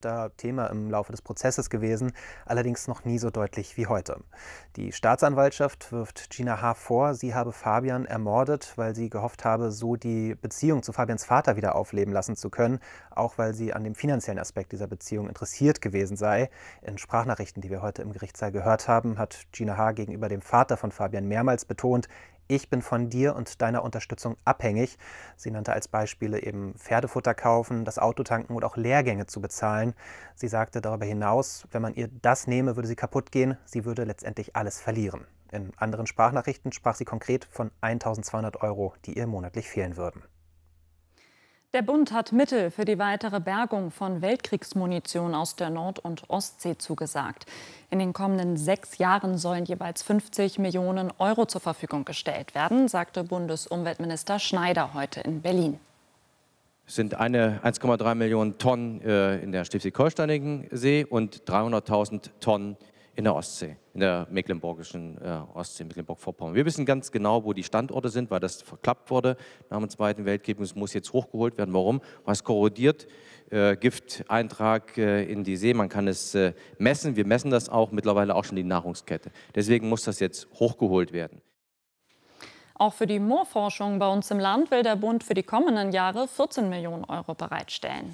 Thema im Laufe des Prozesses gewesen, allerdings noch nie so deutlich wie heute. Die Staatsanwaltschaft wirft Gina H. vor, sie habe Fabian ermordet, weil sie gehofft habe, so die Beziehung zu Fabians Vater wieder aufleben lassen zu können, auch weil sie an dem finanziellen Aspekt dieser Beziehung interessiert gewesen sei. In Sprachnachrichten, die wir heute im Gerichtssaal gehört haben, hat Gina H. gegenüber dem Vater von Fabian mehrmals betont: Ich bin von dir und deiner Unterstützung abhängig. Sie nannte als Beispiele eben Pferdefutter kaufen, das Auto tanken und auch Lehrgänge zu bezahlen. Sie sagte darüber hinaus, wenn man ihr das nehme, würde sie kaputt gehen. Sie würde letztendlich alles verlieren. In anderen Sprachnachrichten sprach sie konkret von 1.200 €, die ihr monatlich fehlen würden. Der Bund hat Mittel für die weitere Bergung von Weltkriegsmunition aus der Nord- und Ostsee zugesagt. In den kommenden 6 Jahren sollen jeweils 50 Millionen € zur Verfügung gestellt werden, sagte Bundesumweltminister Schneider heute in Berlin. Es sind 1,3 Millionen Tonnen in der Schleswig-Holsteinigen See und 300.000 Tonnen in der Ostsee, in der mecklenburgischen Ostsee, Mecklenburg-Vorpommern. Wir wissen ganz genau, wo die Standorte sind, weil das verklappt wurde nach dem Zweiten Weltkrieg. Es muss jetzt hochgeholt werden. Warum? Weil es korrodiert, Gifteintrag in die See. Man kann es messen. Wir messen das auch mittlerweile auch schon die Nahrungskette. Deswegen muss das jetzt hochgeholt werden. Auch für die Moorforschung bei uns im Land will der Bund für die kommenden Jahre 14 Millionen € bereitstellen.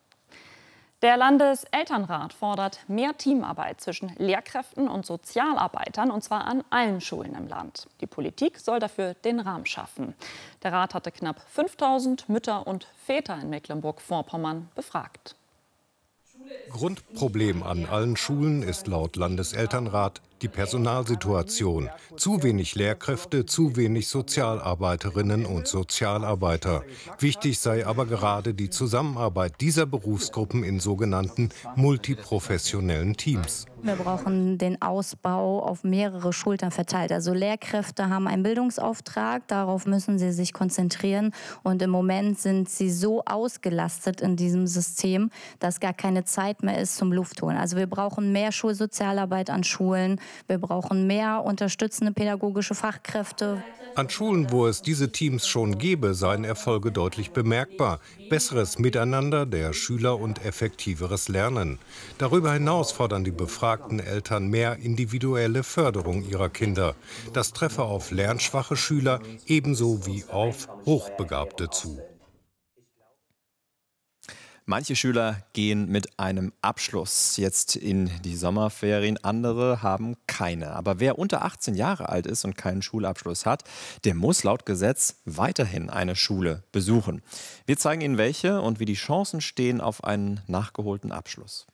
Der Landeselternrat fordert mehr Teamarbeit zwischen Lehrkräften und Sozialarbeitern, und zwar an allen Schulen im Land. Die Politik soll dafür den Rahmen schaffen. Der Rat hatte knapp 5.000 Mütter und Väter in Mecklenburg-Vorpommern befragt. Grundproblem an allen Schulen ist laut Landeselternrat die Personalsituation. Zu wenig Lehrkräfte, zu wenig Sozialarbeiterinnen und Sozialarbeiter. Wichtig sei aber gerade die Zusammenarbeit dieser Berufsgruppen in sogenannten multiprofessionellen Teams. Wir brauchen den Ausbau auf mehrere Schultern verteilt. Also Lehrkräfte haben einen Bildungsauftrag, darauf müssen sie sich konzentrieren. Und im Moment sind sie so ausgelastet in diesem System, dass gar keine Zeit mehr ist zum Luftholen. Also wir brauchen mehr Schulsozialarbeit an Schulen, wir brauchen mehr unterstützende pädagogische Fachkräfte. An Schulen, wo es diese Teams schon gäbe, seien Erfolge deutlich bemerkbar. Besseres Miteinander der Schüler und effektiveres Lernen. Darüber hinaus fordern die befragten Eltern mehr individuelle Förderung ihrer Kinder. Das treffe auf lernschwache Schüler ebenso wie auf Hochbegabte zu. Manche Schüler gehen mit einem Abschluss jetzt in die Sommerferien, andere haben keine. Aber wer unter 18 Jahre alt ist und keinen Schulabschluss hat, der muss laut Gesetz weiterhin eine Schule besuchen. Wir zeigen Ihnen welche und wie die Chancen stehen auf einen nachgeholten Abschluss.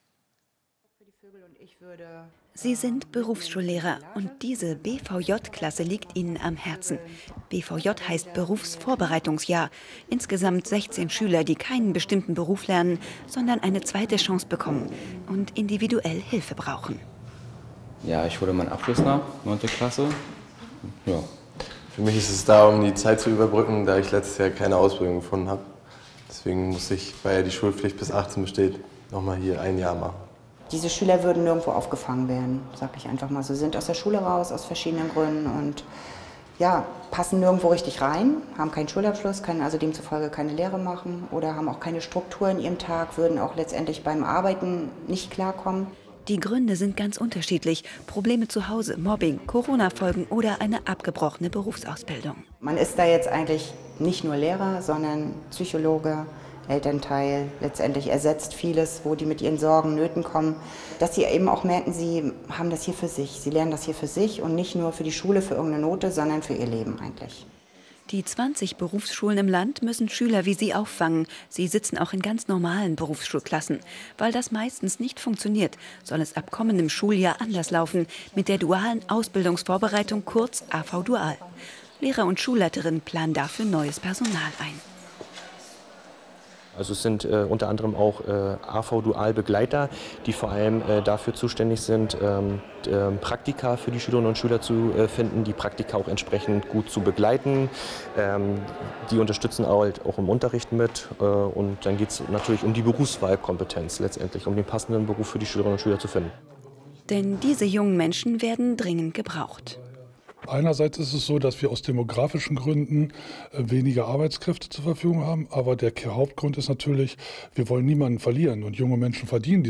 Sie sind Berufsschullehrer und diese BVJ-Klasse liegt Ihnen am Herzen. BVJ heißt Berufsvorbereitungsjahr. Insgesamt 16 Schüler, die keinen bestimmten Beruf lernen, sondern eine zweite Chance bekommen und individuell Hilfe brauchen. Ja, ich hole meinen Abschluss nach, 9. Klasse. Ja. Für mich ist es da, um die Zeit zu überbrücken, da ich letztes Jahr keine Ausbildung gefunden habe. Deswegen muss ich, weil ja die Schulpflicht bis 18 besteht, nochmal hier ein Jahr machen. Diese Schüler würden nirgendwo aufgefangen werden, sage ich einfach mal. Sie sind aus der Schule raus, aus verschiedenen Gründen und ja, passen nirgendwo richtig rein, haben keinen Schulabschluss, können also demzufolge keine Lehre machen oder haben auch keine Struktur in ihrem Tag, würden auch letztendlich beim Arbeiten nicht klarkommen. Die Gründe sind ganz unterschiedlich. Probleme zu Hause, Mobbing, Corona-Folgen oder eine abgebrochene Berufsausbildung. Man ist da jetzt eigentlich nicht nur Lehrer, sondern Psychologe, Elternteil, letztendlich ersetzt vieles, wo die mit ihren Sorgen, Nöten kommen, dass sie eben auch merken, sie haben das hier für sich. Sie lernen das hier für sich und nicht nur für die Schule, für irgendeine Note, sondern für ihr Leben eigentlich. Die 20 Berufsschulen im Land müssen Schüler wie sie auffangen. Sie sitzen auch in ganz normalen Berufsschulklassen. Weil das meistens nicht funktioniert, soll es ab kommendem Schuljahr anders laufen mit der dualen Ausbildungsvorbereitung, kurz AV-Dual. Lehrer und Schulleiterinnen planen dafür neues Personal ein. Also es sind unter anderem auch AV-Dual-Begleiter, die vor allem dafür zuständig sind, Praktika für die Schülerinnen und Schüler zu finden, die Praktika auch entsprechend gut zu begleiten. Die unterstützen auch im Unterricht mit und dann geht es natürlich um die Berufswahlkompetenz letztendlich, um den passenden Beruf für die Schülerinnen und Schüler zu finden. Denn diese jungen Menschen werden dringend gebraucht. Einerseits ist es so, dass wir aus demografischen Gründen weniger Arbeitskräfte zur Verfügung haben, aber der Hauptgrund ist natürlich, wir wollen niemanden verlieren und junge Menschen verdienen